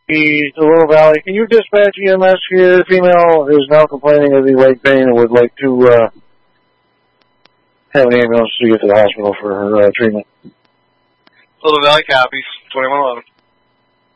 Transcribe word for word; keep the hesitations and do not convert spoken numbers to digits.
the Little Valley. Can you dispatch E M S here? Female is now complaining of the leg pain and would like to uh, have an ambulance to get to the hospital for her uh, treatment. Little Valley copies, twenty-one eleven.